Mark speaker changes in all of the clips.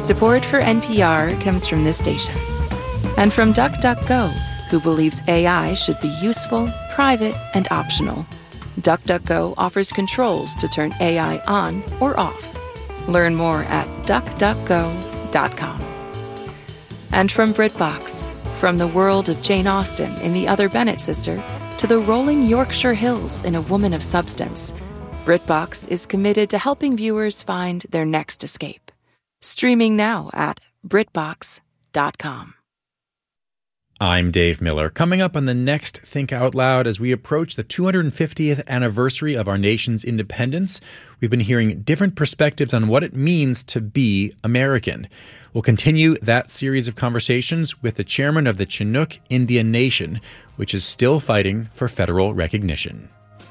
Speaker 1: Support for NPR comes from this station and from DuckDuckGo, who believes AI should be useful, private, and optional. DuckDuckGo offers controls to turn AI on or off. Learn more at duckduckgo.com. And from BritBox, from the world of Jane Austen in The Other Bennet Sister to the rolling Yorkshire Hills in A Woman of Substance, BritBox is committed to helping viewers find their next escape. Streaming now at BritBox.com.
Speaker 2: I'm Dave Miller. Coming up on the next Think Out Loud, as we approach the 250th anniversary of our nation's independence, we've been hearing different perspectives on what it means to be American. We'll continue that series of conversations with the chairman of the Chinook Indian Nation, which is still fighting for federal recognition.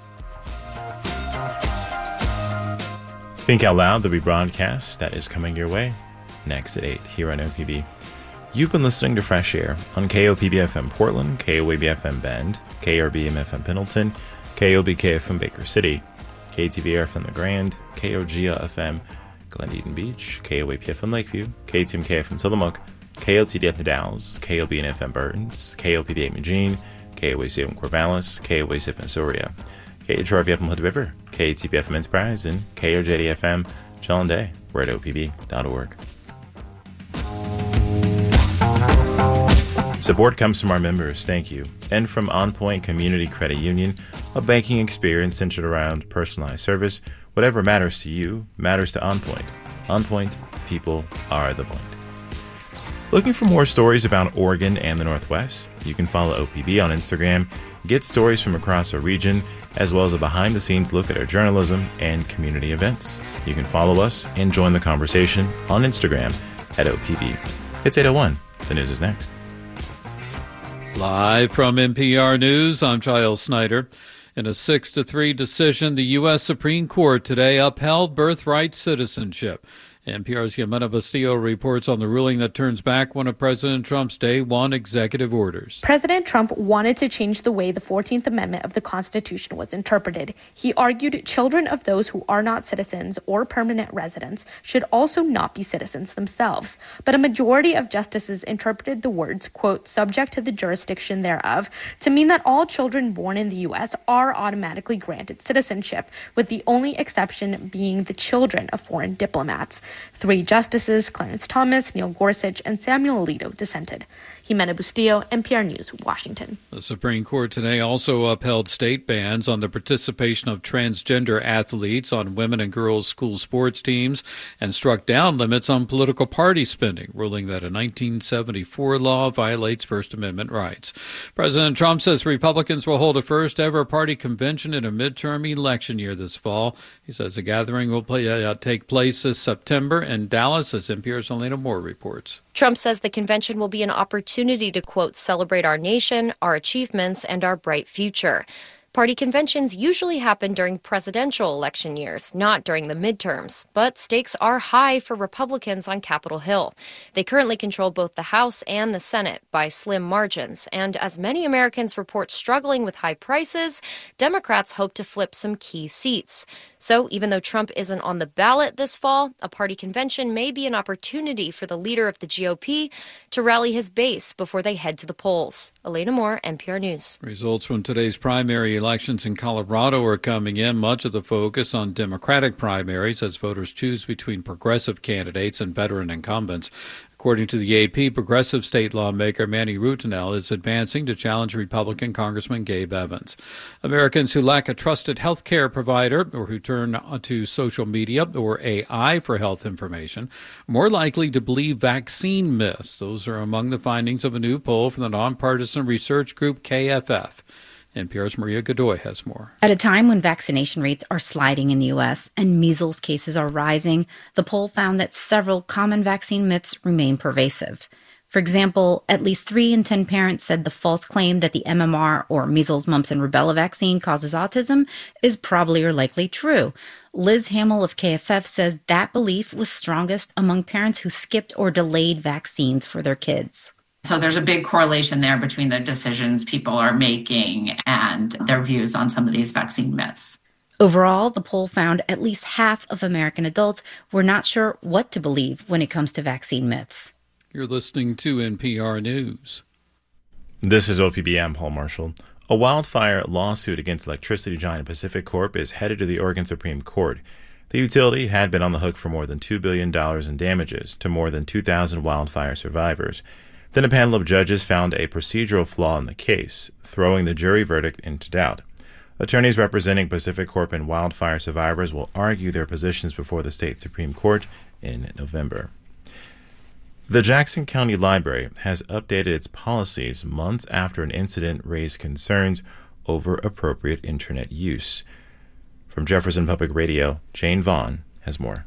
Speaker 3: Think Out Loud, the rebroadcast that is coming your way next at 8 here on OPB. You've been listening to Fresh Air on KOPB-FM Portland, KOAB-FM Bend, KRBM-FM Pendleton, KOBK-FM Baker City, KTVR-FM The Grand, KOGA-FM Glen Beach, KOAP-FM Lakeview, KTMK-FM Tillamook, KOTD-FM The Dalles, KOBN-FM Burns, KOPB-8 Eugene, KOAC-FM Corvallis, KOAC-FM Soria, KHRV-FM Hood River, KTB-FM Enterprise, and KOJD-FM Challenge. We're at OPB.org. Support comes from our members, thank you, and from OnPoint Community Credit Union, a banking experience centered around personalized service. Whatever matters to you matters to OnPoint. OnPoint, people are the point. Looking for more stories about Oregon and the Northwest? You can follow OPB on Instagram, get stories from across our region, as well as a behind-the-scenes look at our journalism and community events. You can follow us and join the conversation on Instagram at OPB. It's 8:01. The news is next.
Speaker 4: Live from NPR News, I'm Giles Snyder. In a 6-3 decision, the U.S. Supreme Court today upheld birthright citizenship. NPR's Yamena Bastillo reports on the ruling that turns back one of President Trump's Day One executive orders.
Speaker 5: President Trump wanted to change the way the 14th Amendment of the Constitution was interpreted. He argued children of those who are not citizens or permanent residents should also not be citizens themselves. But a majority of justices interpreted the words, quote, subject to the jurisdiction thereof, to mean that all children born in the U.S. are automatically granted citizenship, with the only exception being the children of foreign diplomats. 3 justices, Clarence Thomas, Neil Gorsuch, and Samuel Alito, dissented. Yamena Bastillo, NPR News, Washington.
Speaker 4: The Supreme Court today also upheld state bans on the participation of transgender athletes on women and girls school sports teams and struck down limits on political party spending, ruling that a 1974 law violates First Amendment rights. President Trump says Republicans will hold a first-ever party convention in a midterm election year this fall. He says the gathering will take place this September in Dallas, as NPR's Elena Moore reports.
Speaker 6: Trump says the convention will be an opportunity to, quote, celebrate our nation, our achievements, and our bright future. Party conventions usually happen during presidential election years, not during the midterms. But stakes are high for Republicans on Capitol Hill. They currently control both the House and the Senate by slim margins. And as many Americans report struggling with high prices, Democrats hope to flip some key seats. So even though Trump isn't on the ballot this fall, a party convention may be an opportunity for the leader of the GOP to rally his base before they head to the polls. Elena Moore, NPR News.
Speaker 4: Results from today's primary elections in Colorado are coming in. Much of the focus on Democratic primaries as voters choose between progressive candidates and veteran incumbents. According to the AP, progressive state lawmaker Manny Rutinel is advancing to challenge Republican Congressman Gabe Evans. Americans who lack a trusted health care provider or who turn to social media or AI for health information are more likely to believe vaccine myths. Those are among the findings of a new poll from the nonpartisan research group KFF. NPR's Maria Godoy has more.
Speaker 7: At a time when vaccination rates are sliding in the U.S. and measles cases are rising, the poll found that several common vaccine myths remain pervasive. For example, at least 3 in 10 parents said the false claim that the MMR, or measles, mumps, and rubella vaccine causes autism is probably or likely true. Liz Hamill of KFF says that belief was strongest among parents who skipped or delayed vaccines for their kids.
Speaker 8: So there's a big correlation there between the decisions people are making and their views on some of these vaccine myths.
Speaker 7: Overall, the poll found at least half of American adults were not sure what to believe when it comes to vaccine myths.
Speaker 4: You're listening to NPR News.
Speaker 3: This is OPB. I'm Paul Marshall. A wildfire lawsuit against electricity giant Pacific Corp is headed to the Oregon Supreme Court. The utility had been on the hook for more than $2 billion in damages to more than 2,000 wildfire survivors. Then a panel of judges found a procedural flaw in the case, throwing the jury verdict into doubt. Attorneys representing Pacific Corp and wildfire survivors will argue their positions before the state Supreme Court in November. The Jackson County Library has updated its policies months after an incident raised concerns over appropriate internet use. From Jefferson Public Radio, Jane Vaughn has more.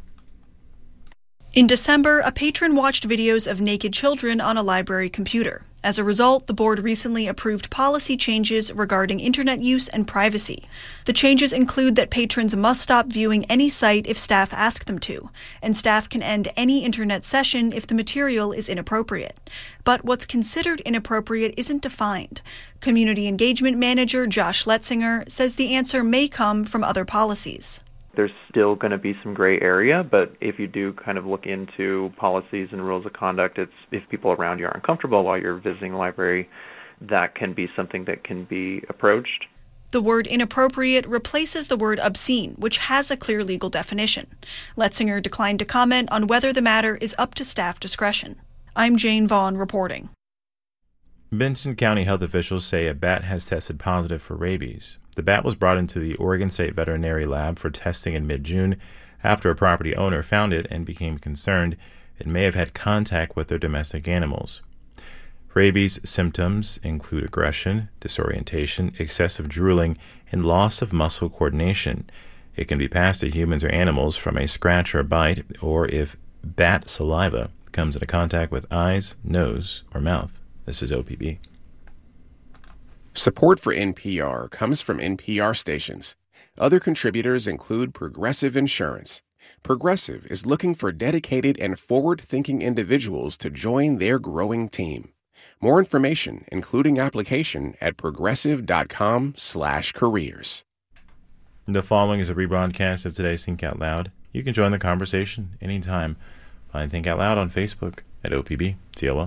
Speaker 9: In December, a patron watched videos of naked children on a library computer. As a result, the board recently approved policy changes regarding internet use and privacy. The changes include that patrons must stop viewing any site if staff ask them to, and staff can end any internet session if the material is inappropriate. But what's considered inappropriate isn't defined. Community Engagement Manager Josh Letzinger says the answer may come from other policies.
Speaker 10: There's still going to be some gray area, but if you do kind of look into policies and rules of conduct, it's if people around you are uncomfortable while you're visiting the library, that can be something that can be approached.
Speaker 9: The word inappropriate replaces the word obscene, which has a clear legal definition. Letzinger declined to comment on whether the matter is up to staff discretion. I'm Jane Vaughn reporting.
Speaker 3: Benson County health officials say a bat has tested positive for rabies. The bat was brought into the Oregon State Veterinary Lab for testing in mid-June after a property owner found it and became concerned it may have had contact with their domestic animals. Rabies symptoms include aggression, disorientation, excessive drooling, and loss of muscle coordination. It can be passed to humans or animals from a scratch or bite, or if bat saliva comes into contact with eyes, nose, or mouth. This is OPB.
Speaker 11: Support for NPR comes from NPR stations. Other contributors include Progressive Insurance. Progressive is looking for dedicated and forward-thinking individuals to join their growing team. More information, including application, at progressive.com/careers.
Speaker 3: The following is a rebroadcast of today's Think Out Loud. You can join the conversation anytime. Find Think Out Loud on Facebook at OPB TOL.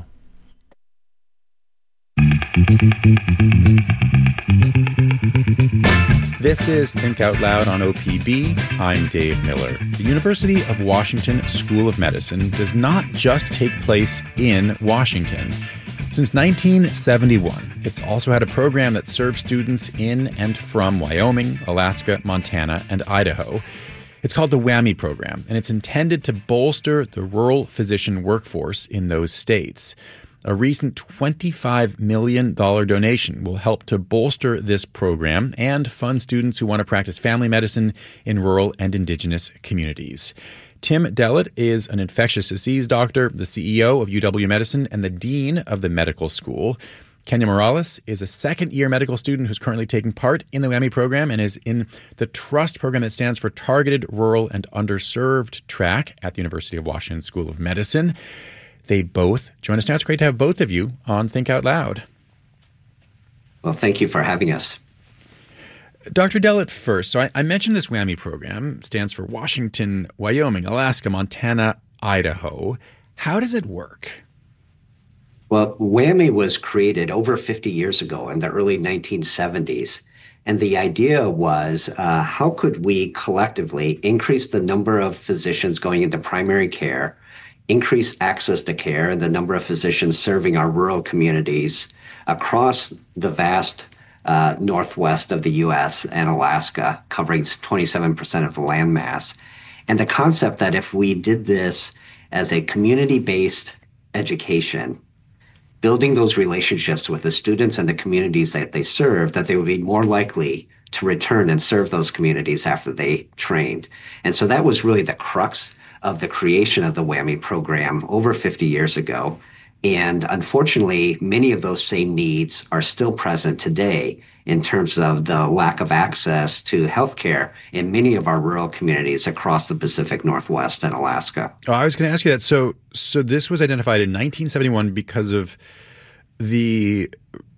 Speaker 2: This is Think Out Loud on OPB. I'm Dave Miller. The University of Washington School of Medicine does not just take place in Washington. Since 1971, it's also had a program that serves students in and from Wyoming, Alaska, Montana, and Idaho. It's called the WWAMI program, and it's intended to bolster the rural physician workforce in those states. A recent $25 million donation will help to bolster this program and fund students who want to practice family medicine in rural and indigenous communities. Tim Dellett is an infectious disease doctor, the CEO of UW Medicine, and the dean of the medical school. Kenya Morales is a second-year medical student who's currently taking part in the WWAMI program and is in the TRUST program that stands for Targeted Rural and Underserved track at the University of Washington School of Medicine. They both join us now. It's great to have both of you on Think Out Loud.
Speaker 12: Well, thank you for having us.
Speaker 2: Dr. Dellett first. So I mentioned this WWAMI program. It stands for Washington, Wyoming, Alaska, Montana, Idaho. How does it work?
Speaker 12: Well, WWAMI was created over 50 years ago in the early 1970s. And the idea was, how could we collectively increase the number of physicians going into primary care, increase access to care, and the number of physicians serving our rural communities across the vast northwest of the U.S. and Alaska, covering 27% of the landmass. And the concept that if we did this as a community-based education, building those relationships with the students and the communities that they serve, that they would be more likely to return and serve those communities after they trained. And so that was really the crux of the creation of the WWAMI program over 50 years ago. And unfortunately, many of those same needs are still present today in terms of the lack of access to healthcare in many of our rural communities across the Pacific Northwest and Alaska.
Speaker 2: Oh, I was going to ask you that. So this was identified in 1971 because of the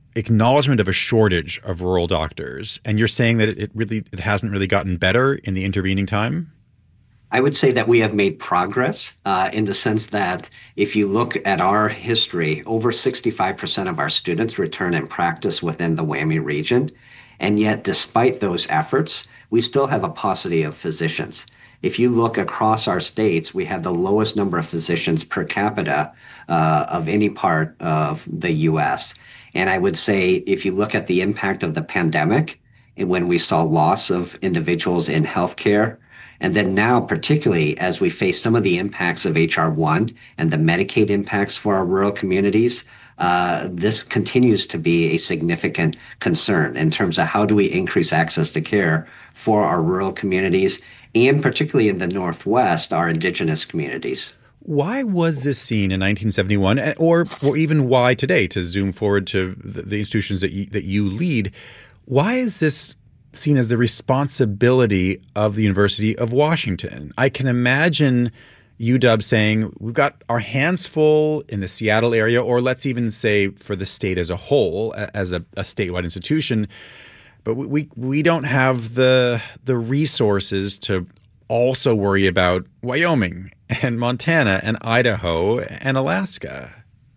Speaker 2: acknowledgement of a shortage of rural doctors, and you're saying that it hasn't really gotten better in the intervening time?
Speaker 12: I would say that we have made progress in the sense that if you look at our history, over 65% of our students return and practice within the WWAMI region. And yet, despite those efforts, we still have a paucity of physicians. If you look across our states, we have the lowest number of physicians per capita of any part of the U.S. And I would say if you look at the impact of the pandemic, and when we saw loss of individuals in healthcare, and then now, particularly as we face some of the impacts of HR1 and the Medicaid impacts for our rural communities, this continues to be a significant concern in terms of how do we increase access to care for our rural communities and particularly in the Northwest, our indigenous communities.
Speaker 2: Why was this seen in 1971 or even why today, to zoom forward to the institutions that you lead, why is this seen as the responsibility of the University of Washington? I can imagine UW saying, we've got our hands full in the Seattle area, or let's even say for the state as a whole, as a statewide institution, but we don't have the resources to also worry about Wyoming and Montana and Idaho and Alaska.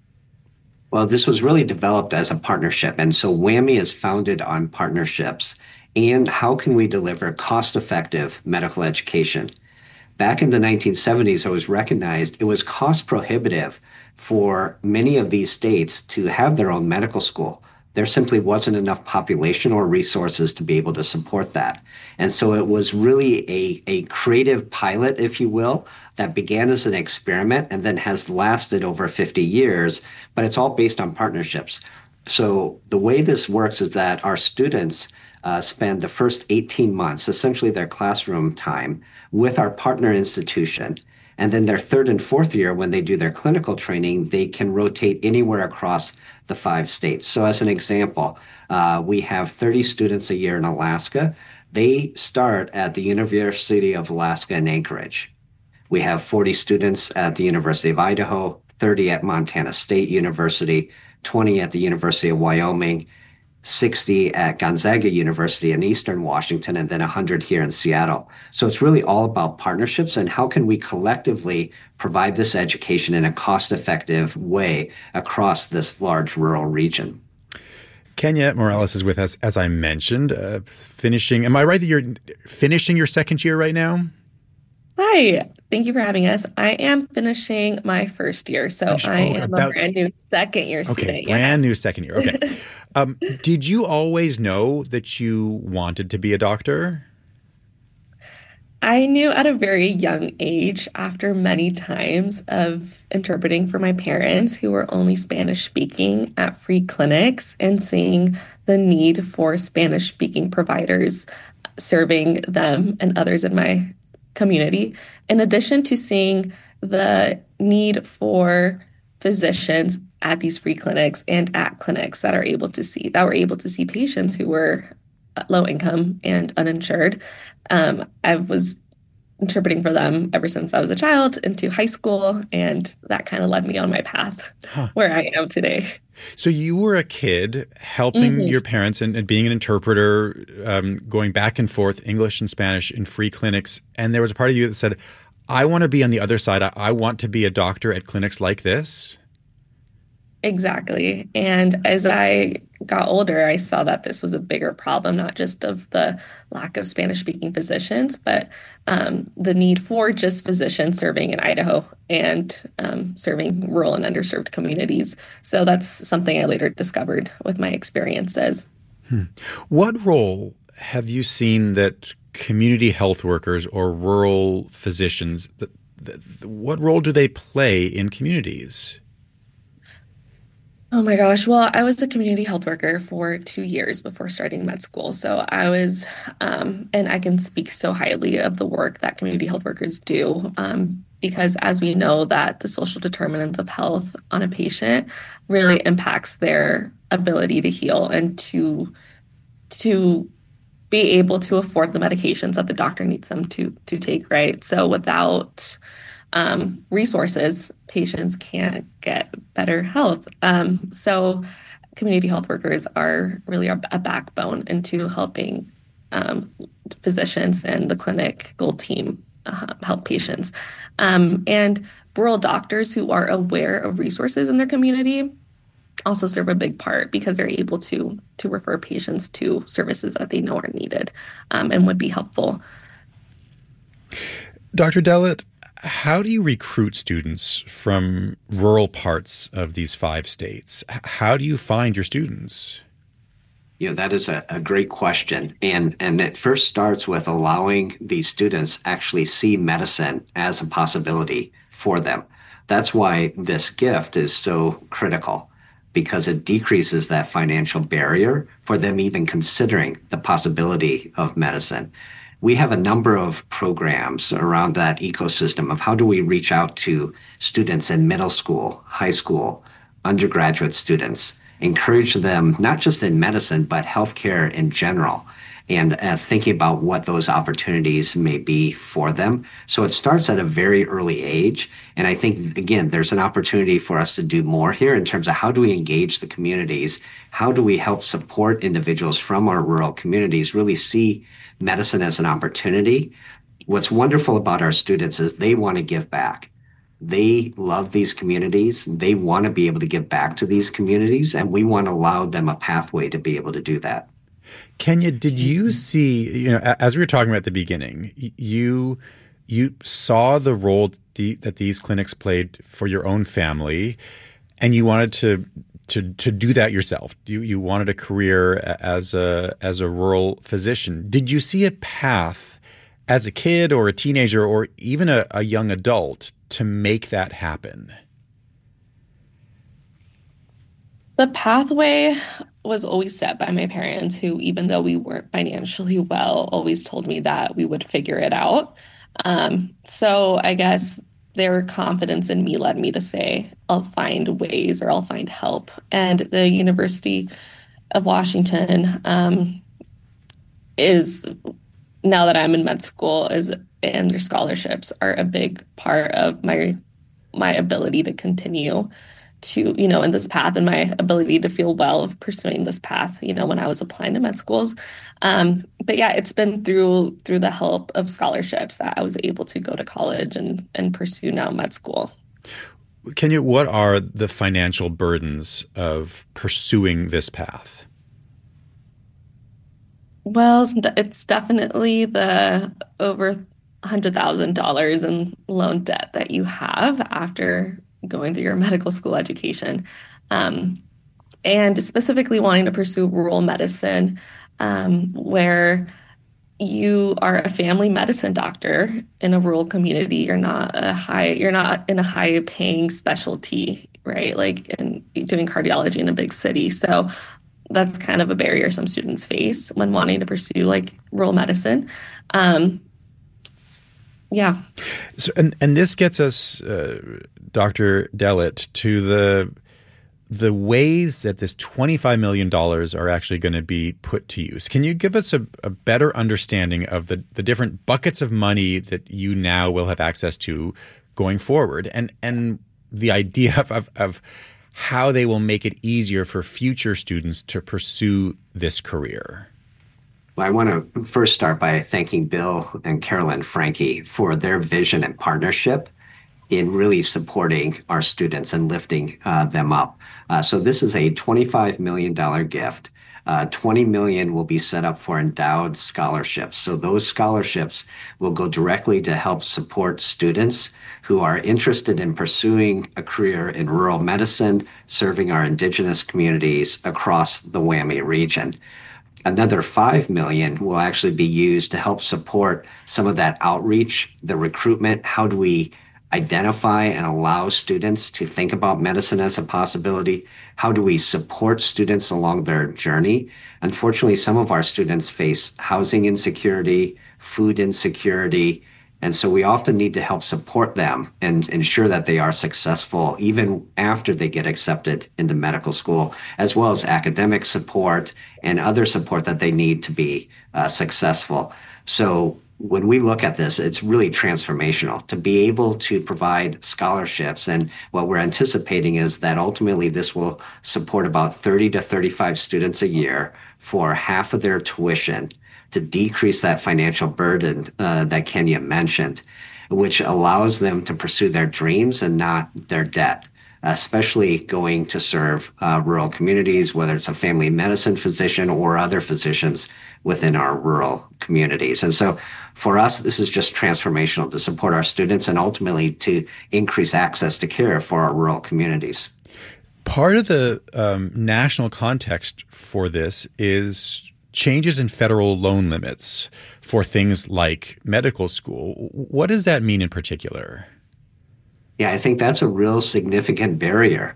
Speaker 12: Well, this was really developed as a partnership. And so WWAMI is founded on partnerships. And how can we deliver cost-effective medical education? Back in the 1970s, it was recognized it was cost prohibitive for many of these states to have their own medical school. There simply wasn't enough population or resources to be able to support that. And so it was really a creative pilot, if you will, that began as an experiment and then has lasted over 50 years, but it's all based on partnerships. So the way this works is that our students spend the first 18 months, essentially their classroom time, with our partner institution. And then their third and fourth year, when they do their clinical training, they can rotate anywhere across the 5 states. So as an example, we have 30 students a year in Alaska. They start at the University of Alaska in Anchorage. We have 40 students at the University of Idaho, 30 at Montana State University, 20 at the University of Wyoming, 60 at Gonzaga University in Eastern Washington, and then 100 here in Seattle. So it's really all about partnerships and how can we collectively provide this education in a cost-effective way across this large rural region.
Speaker 2: Kenya Morales is with us, as I mentioned, finishing. Am I right that you're finishing your second year right now?
Speaker 13: Hi, thank you for having us. I am finishing my first year, so I am a brand new second year student.
Speaker 2: Okay, brand new second year. Okay. Did you always know that you wanted to be a doctor?
Speaker 13: I knew at a very young age, after many times of interpreting for my parents who were only Spanish speaking at free clinics and seeing the need for Spanish speaking providers serving them and others in my community, in addition to seeing the need for physicians at these free clinics and at clinics that were able to see patients who were low income and uninsured. I was interpreting for them ever since I was a child into high school, and that kind of led me on my path where I am today.
Speaker 2: So you were a kid helping your parents and being an interpreter, going back and forth, English and Spanish in free clinics. And there was a part of you that said, I want to be on the other side. I want to be a doctor at clinics like this.
Speaker 13: Exactly. And as I got older, I saw that this was a bigger problem, not just of the lack of Spanish-speaking physicians, but the need for just physicians serving in Idaho and serving rural and underserved communities. So that's something I later discovered with my experiences.
Speaker 2: What role have you seen that community health workers or rural physicians, what role do they play in communities?
Speaker 13: Oh my gosh. Well, I was a community health worker for 2 years before starting med school. So I was, and I can speak so highly of the work that community health workers do, because as we know that the social determinants of health on a patient really impacts their ability to heal and to be able to afford the medications that the doctor needs them to take, right? So without resources, patients can't get better health. So community health workers are really a backbone into helping physicians and the clinic gold team help patients. And rural doctors who are aware of resources in their community also serve a big part because they're able to refer patients to services that they know are needed and would be helpful.
Speaker 2: Dr. Dellett, how do you recruit students from rural parts of these 5 states? How do you find your students?
Speaker 12: That is a great question. And it first starts with allowing these students actually see medicine as a possibility for them. That's why this gift is so critical, because it decreases that financial barrier for them even considering the possibility of medicine. We have a number of programs around that ecosystem of how do we reach out to students in middle school, high school, undergraduate students, encourage them not just in medicine, but healthcare in general, and thinking about what those opportunities may be for them. So it starts at a very early age. And I think, again, there's an opportunity for us to do more here in terms of how do we engage the communities? How do we help support individuals from our rural communities really see medicine as an opportunity? What's wonderful about our students is they want to give back. They love these communities. They want to be able to give back to these communities, and we want to allow them a pathway to be able to do that.
Speaker 2: Kenya, did you see, as we were talking about at the beginning, you saw the role that these clinics played for your own family, and you wanted to do that yourself. You wanted a career as a rural physician. Did you see a path as a kid or a teenager or even a young adult to make that happen?
Speaker 13: The pathway was always set by my parents, who, even though we weren't financially well, always told me that we would figure it out. So I guess their confidence in me led me to say, I'll find ways or I'll find help. And the University of Washington is, now that I'm in med school, and their scholarships are a big part of my ability to continue to, in this path, and my ability to feel well of pursuing this path, when I was applying to med schools. But yeah, it's been through the help of scholarships that I was able to go to college and pursue now med school.
Speaker 2: Kenya, what are the financial burdens of pursuing this path?
Speaker 13: Well, it's definitely the over $100,000 in loan debt that you have after going through your medical school education, and specifically wanting to pursue rural medicine, where you are a family medicine doctor in a rural community. You're not in a high paying specialty, right? Like in doing cardiology in a big city. So that's kind of a barrier some students face when wanting to pursue like rural medicine. Yeah.
Speaker 2: So, and this gets us, Dr. Dellett, to the ways that this $25 million are actually going to be put to use. Can you give us a better understanding of the different buckets of money that you now will have access to going forward, and the idea of how they will make it easier for future students to pursue this career?
Speaker 12: Well, I want to first start by thanking Bill and Carolyn Franke for their vision and partnership in really supporting our students and lifting them up. So this is a $25 million gift. $20 million will be set up for endowed scholarships. So those scholarships will go directly to help support students who are interested in pursuing a career in rural medicine, serving our indigenous communities across the WWAMI region. Another $5 million will actually be used to help support some of that outreach, the recruitment. How do we identify and allow students to think about medicine as a possibility? How do we support students along their journey? Unfortunately, some of our students face housing insecurity, food insecurity, and so we often need to help support them and ensure that they are successful even after they get accepted into medical school, as well as academic support and other support that they need to be successful. So when we look at this, it's really transformational to be able to provide scholarships. And what we're anticipating is that ultimately this will support about 30 to 35 students a year for half of their tuition to decrease that financial burden that Kenya mentioned, which allows them to pursue their dreams and not their debt, especially going to serve rural communities, whether it's a family medicine physician or other physicians within our rural communities. And so for us, this is just transformational to support our students and ultimately to increase access to care for our rural communities.
Speaker 2: Part of the national context for this is changes in federal loan limits for things like medical school. What does that mean in particular?
Speaker 12: Yeah, I think that's a real significant barrier.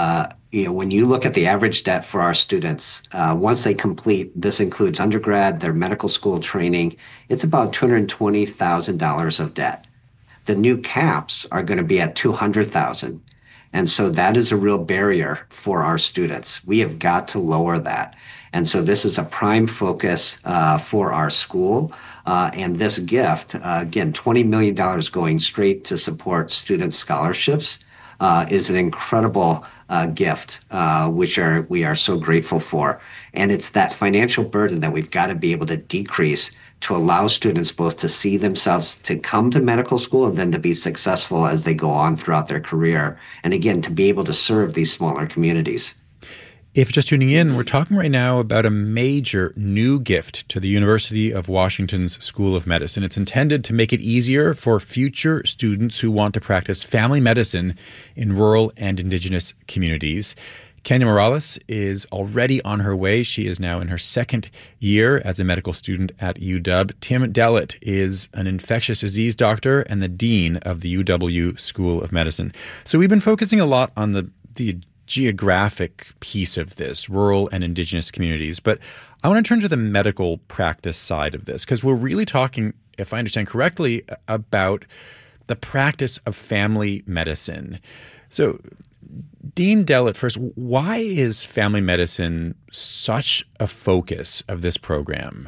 Speaker 12: When you look at the average debt for our students, once they complete, this includes undergrad, their medical school training, it's about $220,000 of debt. The new caps are going to be at $200,000. And so that is a real barrier for our students. We have got to lower that. And so this is a prime focus for our school. And this gift, again, $20 million going straight to support student scholarships, is an incredible gift, which we are so grateful for. And it's that financial burden that we've got to be able to decrease to allow students both to see themselves to come to medical school and then to be successful as they go on throughout their career. And again, to be able to serve these smaller communities.
Speaker 2: If you're just tuning in, we're talking right now about a major new gift to the University of Washington's School of Medicine. It's intended to make it easier for future students who want to practice family medicine in rural and Indigenous communities. Kenya Morales is already on her way. She is now in her second year as a medical student at UW. Tim Dellett is an infectious disease doctor and the dean of the UW School of Medicine. So we've been focusing a lot on the geographic piece of this, rural and Indigenous communities. But I want to turn to the medical practice side of this, because we're really talking, if I understand correctly, about the practice of family medicine. So, Dean Dellett, first, why is family medicine such a focus of this program?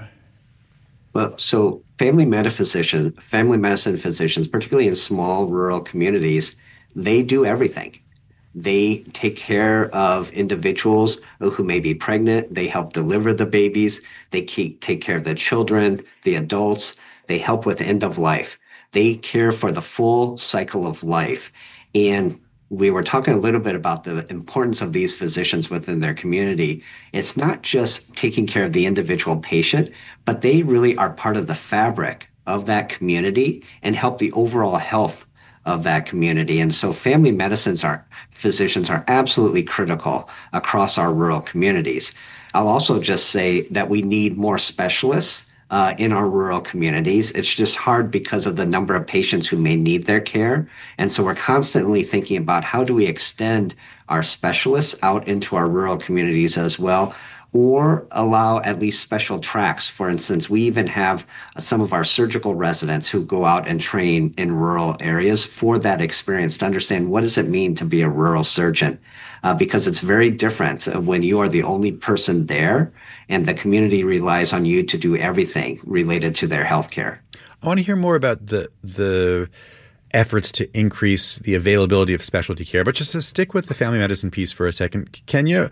Speaker 12: Well, so family medicine physicians, particularly in small rural communities, they do everything. They take care of individuals who may be pregnant. They help deliver the babies. They take care of the children, the adults. They help with end of life. They care for the full cycle of life. And we were talking a little bit about the importance of these physicians within their community. It's not just taking care of the individual patient, but they really are part of the fabric of that community and help the overall health of that community. And so family physicians are absolutely critical across our rural communities. I'll also just say that we need more specialists in our rural communities. It's just hard because of the number of patients who may need their care. And so we're constantly thinking about how do we extend our specialists out into our rural communities as well, or allow at least special tracks. For instance, we even have some of our surgical residents who go out and train in rural areas for that experience to understand what does it mean to be a rural surgeon, because it's very different when you are the only person there and the community relies on you to do everything related to their healthcare.
Speaker 2: I want to hear more about the efforts to increase the availability of specialty care, but just to stick with the family medicine piece for a second, Kenya,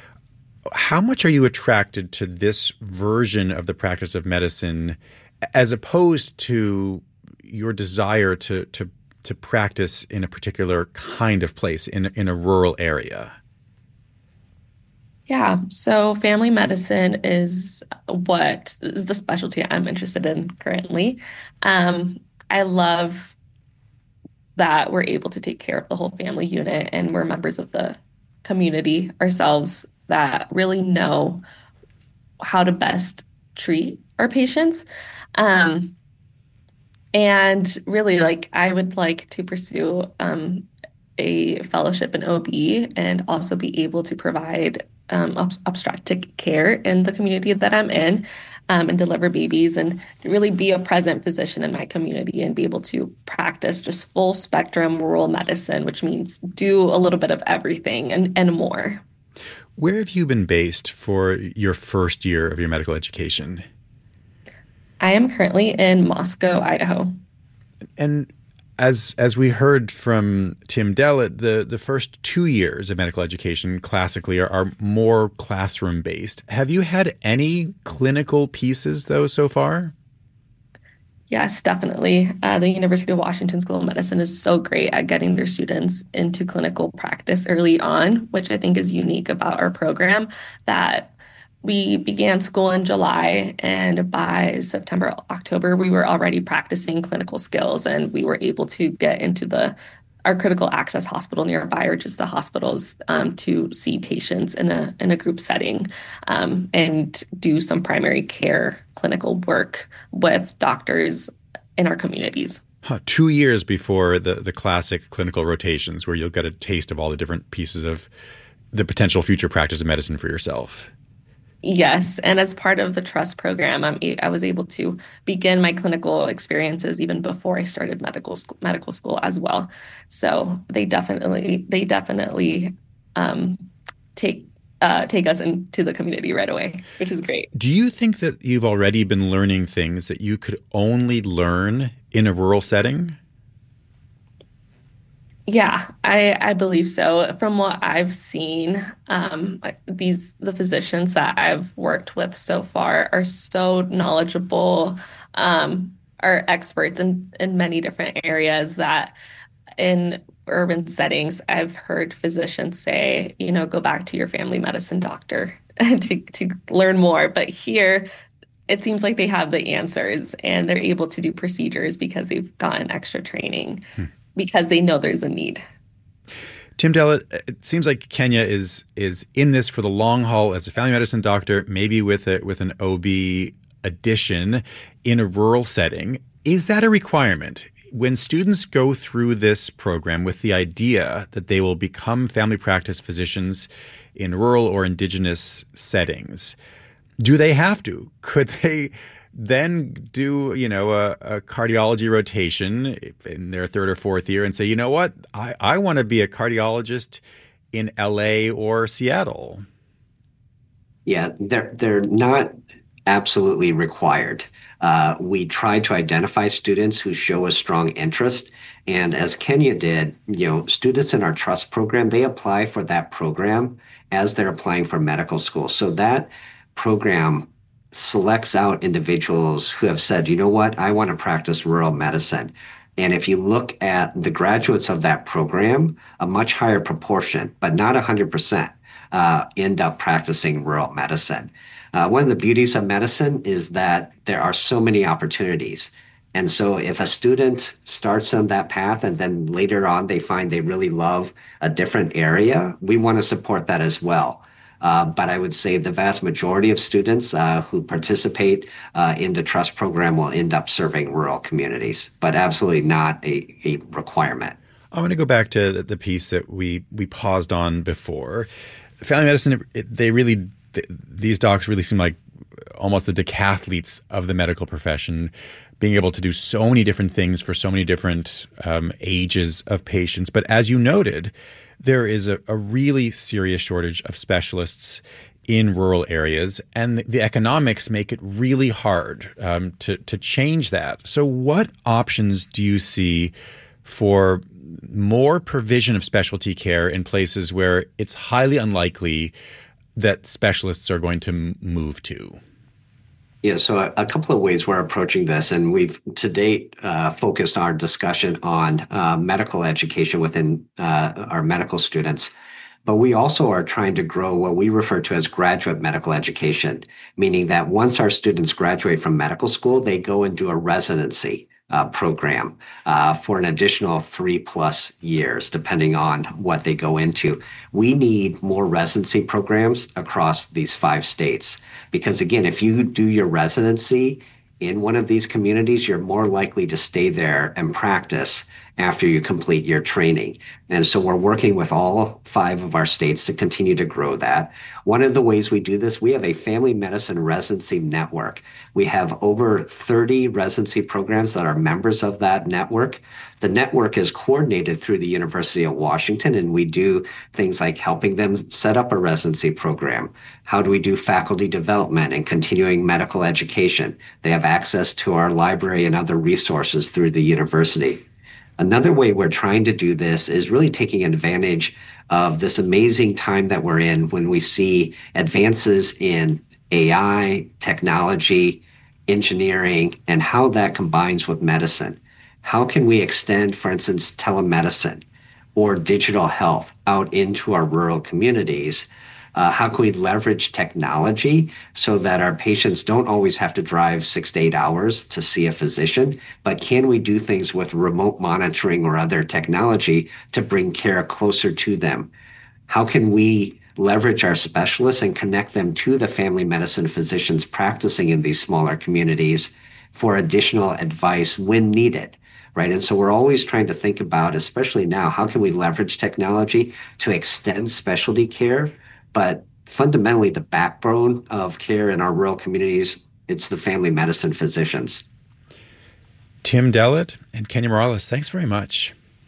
Speaker 2: how much are you attracted to this version of the practice of medicine as opposed to your desire to practice in a particular kind of place in a rural area?
Speaker 13: Yeah, so family medicine is what is the specialty I'm interested in currently. I love that we're able to take care of the whole family unit and we're members of the community ourselves that really know how to best treat our patients. And really, I would like to pursue a fellowship in OB and also be able to provide obstetric care in the community that I'm in and deliver babies and really be a present physician in my community and be able to practice just full spectrum rural medicine, which means do a little bit of everything and more. Where
Speaker 2: have you been based for your first year of your medical education?
Speaker 13: I am currently in Moscow, Idaho.
Speaker 2: And as we heard from Tim Dellett, the first 2 years of medical education classically are more classroom-based. Have you had any clinical pieces, though, so far?
Speaker 13: Yes, definitely. The University of Washington School of Medicine is so great at getting their students into clinical practice early on, which I think is unique about our program, that we began school in July, and by September, October, we were already practicing clinical skills, and we were able to get into our critical access hospital nearby, or just the hospitals, to see patients in a group setting, and do some primary care clinical work with doctors in our communities.
Speaker 2: 2 years before the classic clinical rotations, where you'll get a taste of all the different pieces of the potential future practice of medicine for yourself.
Speaker 13: Yes, and as part of the TRUST program, I was able to begin my clinical experiences even before I started medical school as well. So they definitely take us into the community right away, which is great.
Speaker 2: Do you think that you've already been learning things that you could only learn in a rural setting?
Speaker 13: Yeah, I believe so. From what I've seen, the physicians that I've worked with so far are so knowledgeable, are experts in many different areas, that in urban settings, I've heard physicians say, go back to your family medicine doctor to learn more. But here, it seems like they have the answers, and they're able to do procedures because they've gotten extra training. Because they know there's a need.
Speaker 2: Tim Dellett, it seems like Kenya is in this for the long haul as a family medicine doctor, maybe with an OB addition in a rural setting. Is that a requirement? When students go through this program with the idea that they will become family practice physicians in rural or indigenous settings, do they have to? Could they then do, a cardiology rotation in their third or fourth year and say, you know what, I want to be a cardiologist in LA or Seattle?
Speaker 12: Yeah, they're not absolutely required. We try to identify students who show a strong interest. And as Kenya did, students in our TRUST program, they apply for that program as they're applying for medical school. So that program selects out individuals who have said, you know what, I want to practice rural medicine. And if you look at the graduates of that program, a much higher proportion, but not 100%, end up practicing rural medicine. One of the beauties of medicine is that there are so many opportunities. And so if a student starts on that path and then later on they find they really love a different area, we want to support that as well. But I would say the vast majority of students who participate in the TRUST program will end up serving rural communities, but absolutely not a requirement.
Speaker 2: I want to go back to the piece that we paused on before. Family medicine, these docs really seem like almost the decathletes of the medical profession, being able to do so many different things for so many different ages of patients. But as you noted, there is a really serious shortage of specialists in rural areas, and the economics make it really hard to change that. So what options do you see for more provision of specialty care in places where it's highly unlikely that specialists are going to move to?
Speaker 12: Yeah, so a couple of ways we're approaching this, and we've to date focused our discussion on medical education within our medical students. But we also are trying to grow what we refer to as graduate medical education, meaning that once our students graduate from medical school, they go and do a residency program for an additional 3+ years, depending on what they go into. We need more residency programs across these 5 states. Because again, if you do your residency in one of these communities, you're more likely to stay there and practice after you complete your training. And so we're working with all 5 of our states to continue to grow that. One of the ways we do this, we have a family medicine residency network. We have over 30 residency programs that are members of that network. The network is coordinated through the University of Washington, and we do things like helping them set up a residency program. How do we do faculty development and continuing medical education? They have access to our library and other resources through the university. Another way we're trying to do this is really taking advantage of this amazing time that we're in when we see advances in AI, technology, engineering, and how that combines with medicine. How can we extend, for instance, telemedicine or digital health out into our rural communities? How can we leverage technology so that our patients don't always have to drive 6 to 8 hours to see a physician, but can we do things with remote monitoring or other technology to bring care closer to them? How can we leverage our specialists and connect them to the family medicine physicians practicing in these smaller communities for additional advice when needed? Right. And so we're always trying to think about, especially now, how can we leverage technology to extend specialty care? But fundamentally, the backbone of care in our rural communities, it's the family medicine physicians.
Speaker 2: Tim Dellett and Kenya Morales, thanks very much.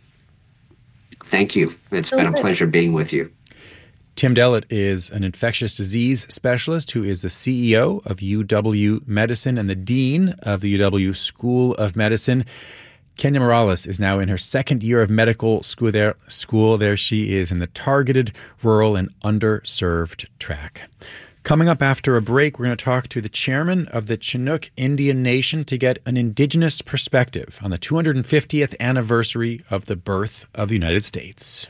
Speaker 12: Thank you. It's been a pleasure being with you.
Speaker 2: Tim Dellett is an infectious disease specialist who is the CEO of UW Medicine and the dean of the UW School of Medicine. Kenya Morales is now in her 2nd year of medical school there. There she is in the targeted, rural, and underserved track. Coming up after a break, we're going to talk to the chairman of the Chinook Indian Nation to get an indigenous perspective on the 250th anniversary of the birth of the United States.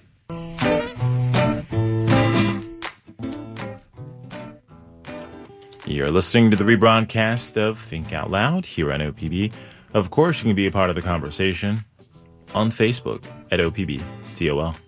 Speaker 3: You're listening to the rebroadcast of Think Out Loud here on OPB. Of course, you can be a part of the conversation on Facebook at OPBTOL.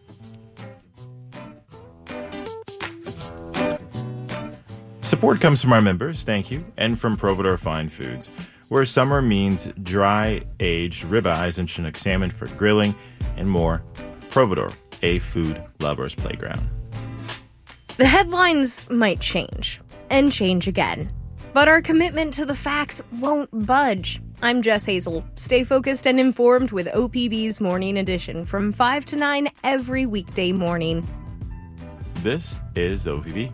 Speaker 3: Support comes from our members, thank you, and from Providore Fine Foods, where summer means dry-aged ribeyes and Chinook salmon for grilling and more. Providore, a food lover's playground.
Speaker 14: The headlines might change, and change again, but our commitment to the facts won't budge. I'm Jess Hazel. Stay focused and informed with OPB's Morning Edition from 5 to 9 every weekday morning.
Speaker 3: This is OPB.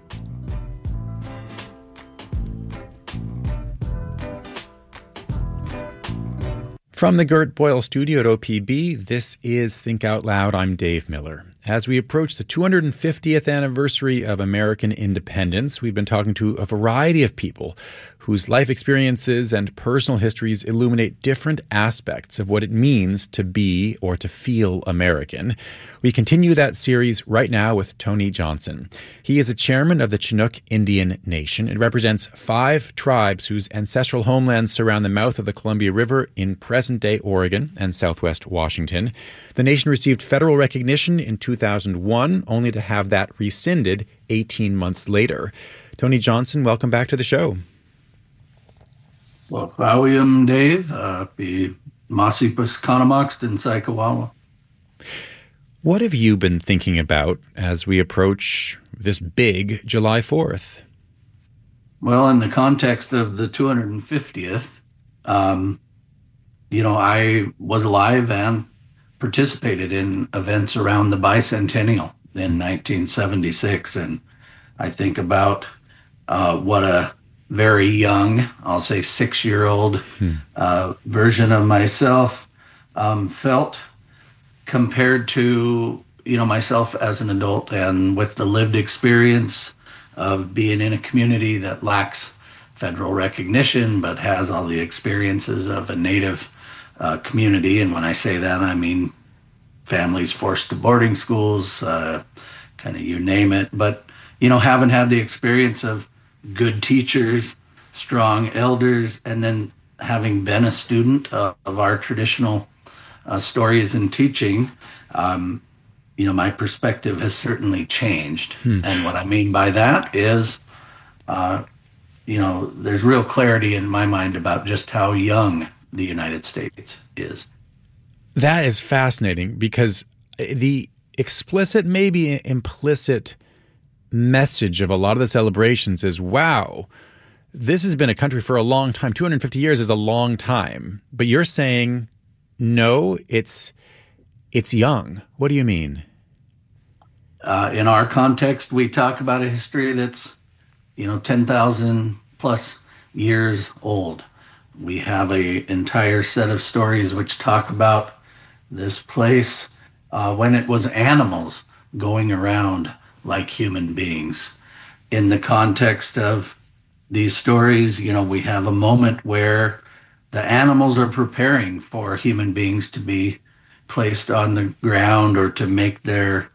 Speaker 2: From the Gert Boyle studio at OPB, this is Think Out Loud. I'm Dave Miller. As we approach the 250th anniversary of American independence, we've been talking to a variety of people whose life experiences and personal histories illuminate different aspects of what it means to be or to feel American. We continue that series right now with Tony Johnson. He is a chairman of the Chinook Indian Nation. It represents 5 tribes whose ancestral homelands surround the mouth of the Columbia River in present-day Oregon and southwest Washington. The nation received federal recognition in 2001, only to have that rescinded 18 months later. Tony Johnson, welcome back to the show.
Speaker 15: Well, William Dave, be Masipus Kanamoxton Saikawawa.
Speaker 2: What have you been thinking about as we approach this big July 4th?
Speaker 15: Well, in the context of the 250th, I was alive and participated in events around the bicentennial in 1976. And I think about what a very young, I'll say 6-year-old version of myself felt compared to, myself as an adult and with the lived experience of being in a community that lacks federal recognition, but has all the experiences of a Native community. And when I say that, I mean families forced to boarding schools, kind of you name it. But, haven't had the experience of good teachers, strong elders, and then having been a student of our traditional stories and teaching, my perspective has certainly changed. And what I mean by that is, there's real clarity in my mind about just how young the United States is.
Speaker 2: That is fascinating because the explicit, maybe implicit message of a lot of the celebrations is, wow, this has been a country for a long time. 250 years is a long time. But you're saying, no, it's young. What do you mean?
Speaker 15: In our context, we talk about a history that's, 10,000 plus years old. We have an entire set of stories which talk about this place when it was animals going around like human beings. In the context of these stories, we have a moment where the animals are preparing for human beings to be placed on the ground or to make their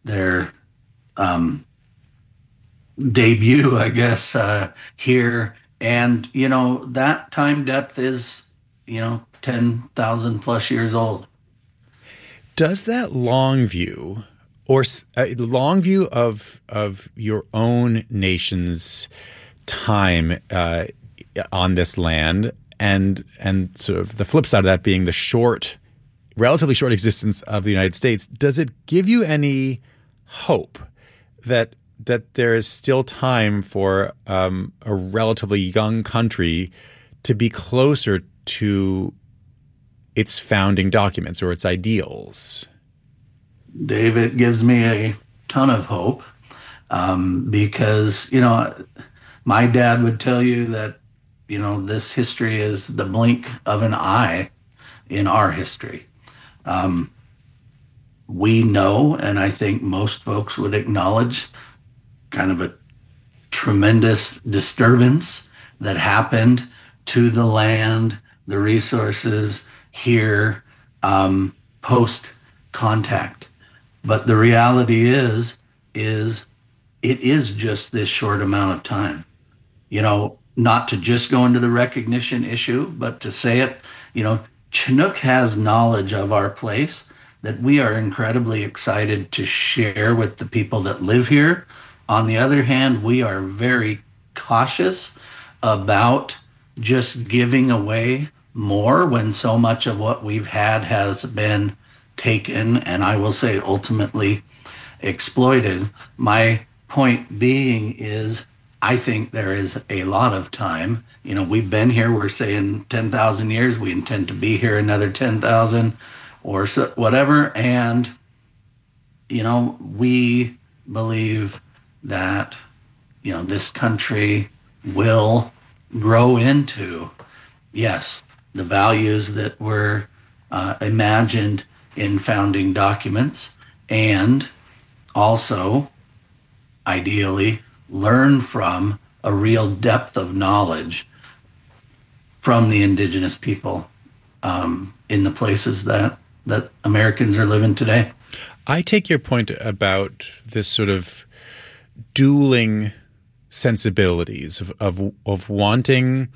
Speaker 15: debut, I guess, here. And, that time depth is, 10,000 plus years old.
Speaker 2: Does that long view or the long view of your own nation's time on this land and sort of the flip side of that being the relatively short existence of the United States, does it give you any hope that there is still time for a relatively young country to be closer to its founding documents or its ideals?
Speaker 15: Dave, it gives me a ton of hope because, my dad would tell you that, this history is the blink of an eye in our history. We know, and I think most folks would acknowledge, kind of a tremendous disturbance that happened to the land, the resources here post contact. But the reality is it is just this short amount of time. Not to just go into the recognition issue, but to say it, Chinook has knowledge of our place that we are incredibly excited to share with the people that live here. On the other hand, we are very cautious about just giving away more when so much of what we've had has been taken, and I will say ultimately exploited. My point being is, I think there is a lot of time. We've been here, we're saying 10,000 years, we intend to be here another 10,000 or so, whatever, and, we believe that, this country will grow into, yes, the values that were imagined in founding documents, and also, ideally, learn from a real depth of knowledge from the indigenous people in the places that Americans are living today.
Speaker 2: I take your point about this sort of dueling sensibilities of wanting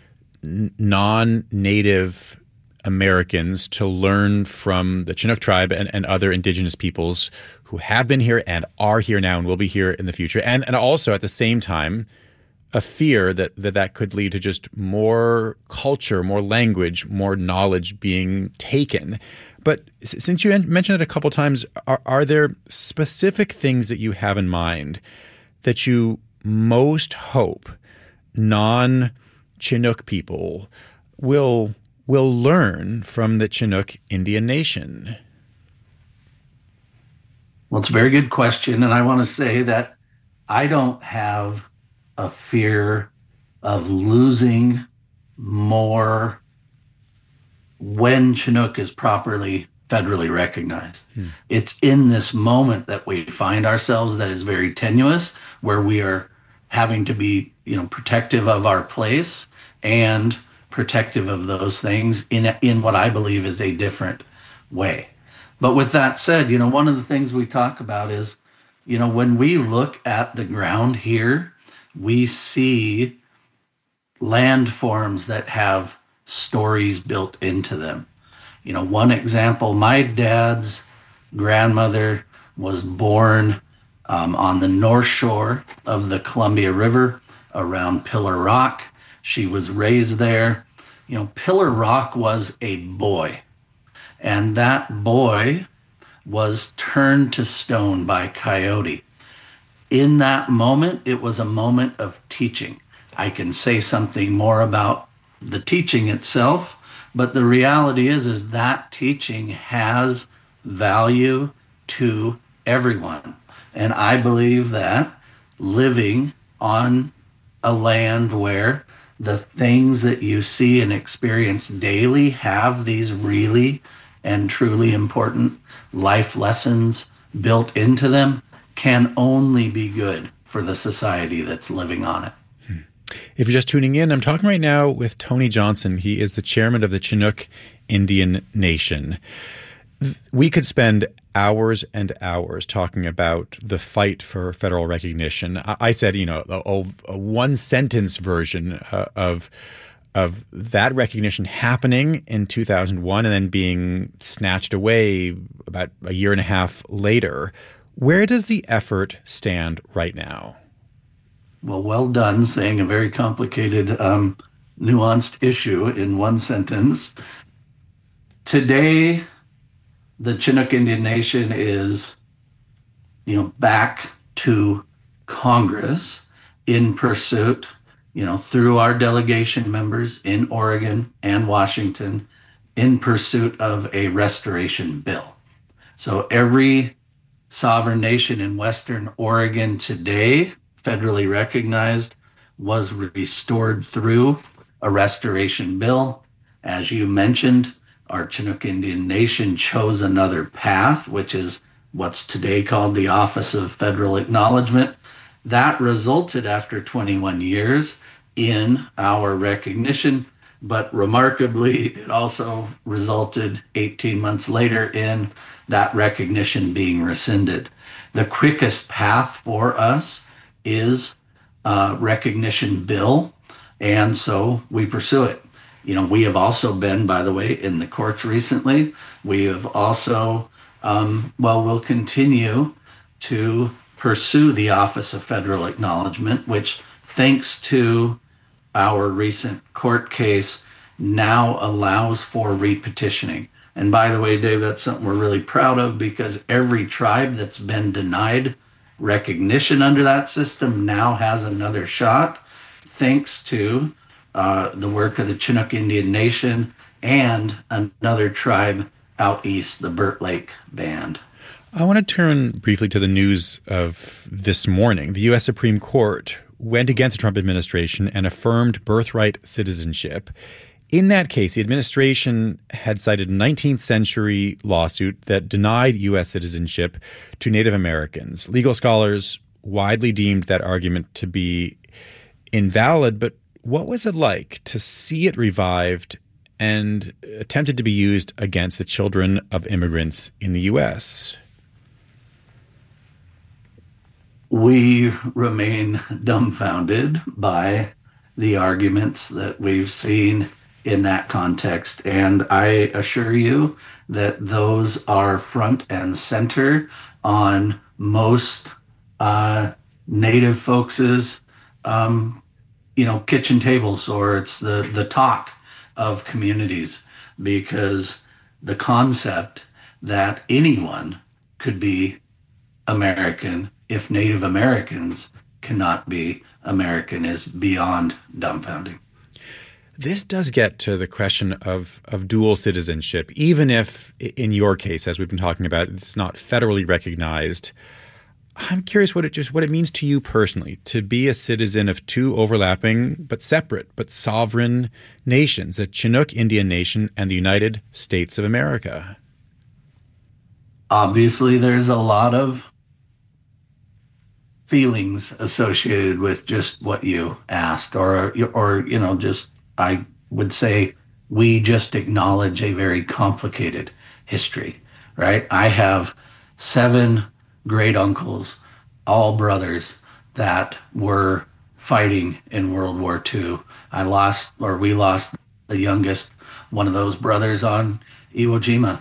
Speaker 2: non-native Americans to learn from the Chinook tribe and other indigenous peoples who have been here and are here now and will be here in the future. And also at the same time, a fear that could lead to just more culture, more language, more knowledge being taken. But since you mentioned it a couple times, are there specific things that you have in mind that you most hope non-Chinook people will learn from the Chinook Indian Nation?
Speaker 15: Well, it's a very good question, and I want to say that I don't have a fear of losing more when Chinook is properly federally recognized. It's in this moment that we find ourselves that is very tenuous, where we are having to be, protective of our place and protective of those things in what I believe is a different way. But with that said, one of the things we talk about is, when we look at the ground here, we see landforms that have stories built into them. One example, my dad's grandmother was born on the north shore of the Columbia River around Pillar Rock. She was raised there. Pillar Rock was a boy. And that boy was turned to stone by Coyote. In that moment, it was a moment of teaching. I can say something more about the teaching itself, but the reality is that teaching has value to everyone. And I believe that living on a land where the things that you see and experience daily have these really and truly important life lessons built into them can only be good for the society that's living on it.
Speaker 2: If you're just tuning in, I'm talking right now with Tony Johnson. He is the chairman of the Chinook Indian Nation. We could spend hours and hours talking about the fight for federal recognition. I said, a one-sentence version of that recognition happening in 2001 and then being snatched away about a year and a half later. Where does the effort stand right now?
Speaker 15: Well done saying a very complicated, nuanced issue in one sentence. Today, the Chinook Indian Nation is, back to Congress in pursuit, through our delegation members in Oregon and Washington, in pursuit of a restoration bill. So every sovereign nation in Western Oregon today, federally recognized, was restored through a restoration bill. As you mentioned, our Chinook Indian Nation chose another path, which is what's today called the Office of Federal Acknowledgement. That resulted after 21 years in our recognition, but remarkably, it also resulted 18 months later in that recognition being rescinded. The quickest path for us is a recognition bill, and so we pursue it. We have also been, by the way, in the courts recently. We have also, we'll continue to pursue the Office of Federal Acknowledgement, which, thanks to our recent court case, now allows for repetitioning. And by the way, Dave, that's something we're really proud of, because every tribe that's been denied recognition under that system now has another shot, thanks to the work of the Chinook Indian Nation and another tribe out east, the Burt Lake Band.
Speaker 2: I want to turn briefly to the news of this morning. The U.S. Supreme Court went against the Trump administration and affirmed birthright citizenship. In that case, the administration had cited a 19th century lawsuit that denied U.S. citizenship to Native Americans. Legal scholars widely deemed that argument to be invalid, but what was it like to see it revived and attempted to be used against the children of immigrants in the U.S.?
Speaker 15: We remain dumbfounded by the arguments that we've seen in that context. And I assure you that those are front and center on most Native folks' kitchen tables, or it's the talk of communities, because the concept that anyone could be American if Native Americans cannot be American is beyond dumbfounding.
Speaker 2: This does get to the question of dual citizenship, even if in your case, as we've been talking about, it's not federally recognized. I'm curious what it means to you personally to be a citizen of two overlapping but separate but sovereign nations, the Chinook Indian Nation and the United States of America.
Speaker 15: Obviously, there's a lot of feelings associated with just what you asked, or just, I would say, we just acknowledge a very complicated history, right? I have 7 great uncles, all brothers, that were fighting in World War II. We lost the youngest one of those brothers on Iwo Jima.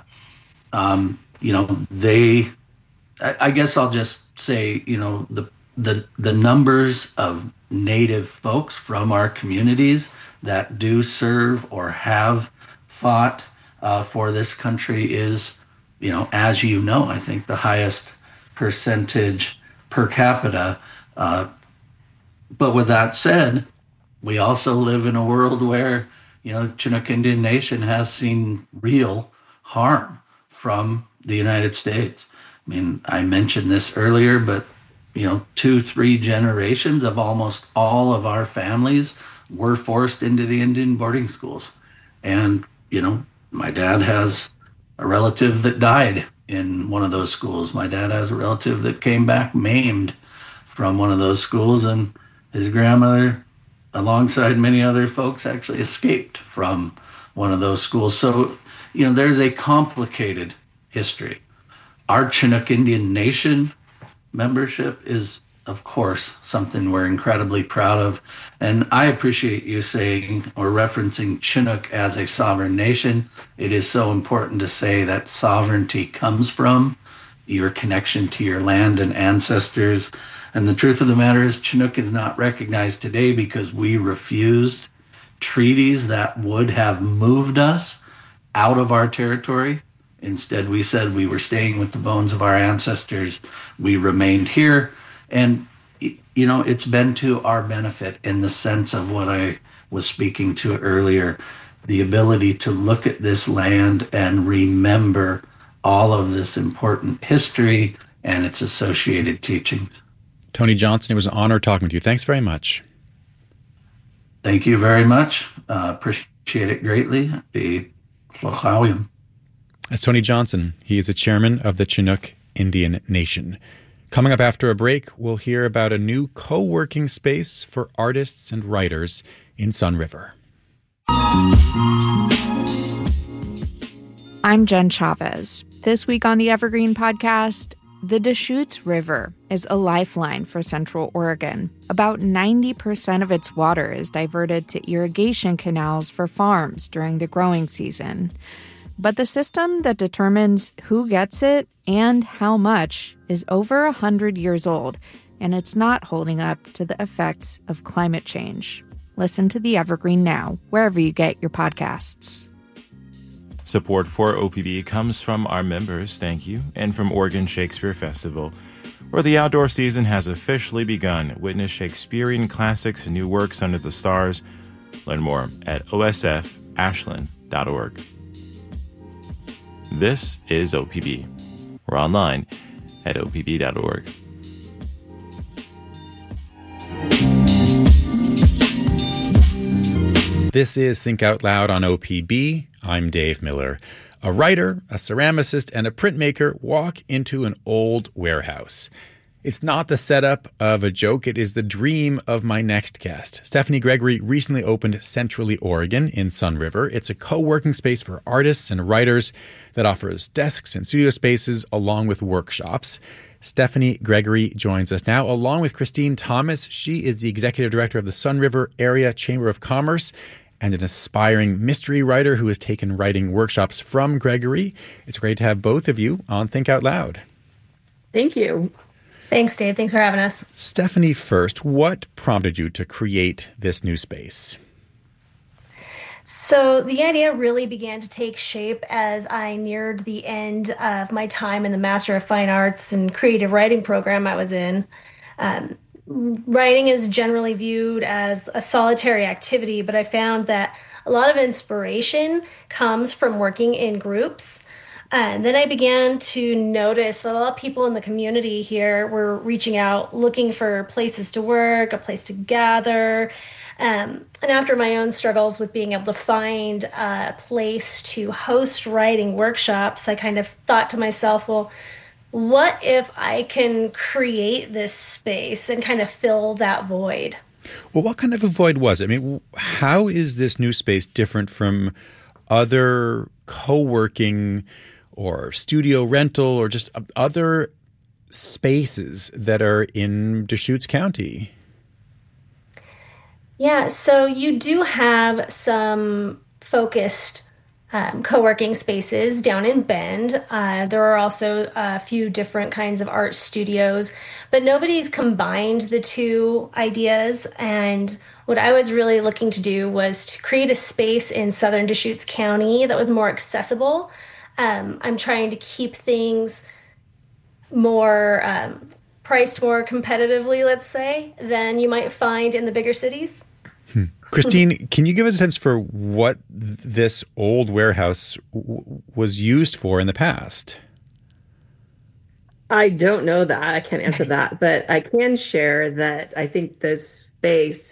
Speaker 15: I guess I'll just say, the numbers of Native folks from our communities that do serve or have fought for this country is, as you know, I think the highest percentage per capita. But with that said, we also live in a world where, the Chinook Indian Nation has seen real harm from the United States. I mean, I mentioned this earlier, but 2-3 generations of almost all of our families were forced into the Indian boarding schools. And, my dad has a relative that died in one of those schools. My dad has a relative that came back maimed from one of those schools, and his grandmother, alongside many other folks, actually escaped from one of those schools. So, there's a complicated history. Our Chinook Indian Nation membership is, of course, something we're incredibly proud of. And I appreciate you saying or referencing Chinook as a sovereign nation. It is so important to say that sovereignty comes from your connection to your land and ancestors. And the truth of the matter is Chinook is not recognized today because we refused treaties that would have moved us out of our territory. Instead, we said we were staying with the bones of our ancestors. We remained here. And, it's been to our benefit in the sense of what I was speaking to earlier, the ability to look at this land and remember all of this important history and its associated teachings.
Speaker 2: Tony Johnson, it was an honor talking with you. Thanks very much.
Speaker 15: Thank you very much. Appreciate it greatly.
Speaker 2: That's Tony Johnson. He is the chairman of the Chinook Indian Nation. Coming up after a break, we'll hear about a new co-working space for artists and writers in Sun River.
Speaker 16: I'm Jen Chavez. This week on the Evergreen Podcast, the Deschutes River is a lifeline for Central Oregon. About 90% of its water is diverted to irrigation canals for farms during the growing season. But the system that determines who gets it and how much is over 100 years old, and it's not holding up to the effects of climate change. Listen to the Evergreen now, wherever you get your podcasts.
Speaker 3: Support for OPB comes from our members, thank you, and from Oregon Shakespeare Festival, where the outdoor season has officially begun. Witness Shakespearean classics and new works under the stars. Learn more at osfashland.org. This is OPB. We're online at opb.org.
Speaker 2: This is Think Out Loud on OPB. I'm Dave Miller. A writer, a ceramicist, and a printmaker walk into an old warehouse. It's not the setup of a joke, it is the dream of my next guest. Stephanie Gregory recently opened Centrally Oregon in Sun River. It's a co-working space for artists and writers that offers desks and studio spaces along with workshops. Stephanie Gregory joins us now, along with Christine Thomas. She is the executive director of the Sun River Area Chamber of Commerce and an aspiring mystery writer who has taken writing workshops from Gregory. It's great to have both of you on Think Out Loud.
Speaker 17: Thank you. Thanks, Dave. Thanks for having us.
Speaker 2: Stephanie, first, what prompted you to create this new space?
Speaker 17: So the idea really began to take shape as I neared the end of my time in the Master of Fine Arts and Creative Writing program I was in. Writing is generally viewed as a solitary activity, but I found that a lot of inspiration comes from working in groups. And then I began to notice that a lot of people in the community here were reaching out, looking for places to work, a place to gather. And after my own struggles with being able to find a place to host writing workshops, I kind of thought to myself, well, what if I can create this space and kind of fill that void?
Speaker 2: Well, what kind of a void was it? I mean, how is this new space different from other co-working or studio rental or just other spaces that are in Deschutes County?
Speaker 17: Yeah, so you do have some focused co-working spaces down in Bend. There are also a few different kinds of art studios, but nobody's combined the two ideas. And what I was really looking to do was to create a space in southern Deschutes County that was more accessible. I'm trying to keep things more priced more competitively, let's say, than you might find in the bigger cities.
Speaker 2: Christine, can you give us a sense for what this old warehouse was used for in the past?
Speaker 18: I don't know that. I can't answer that, but I can share that I think this space